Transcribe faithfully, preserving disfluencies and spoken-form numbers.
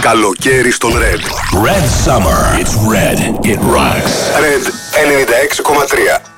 Καλοκαίρι στον Red. Red Summer. It's red. It rocks. Red ενενήντα έξι κόμμα τρία.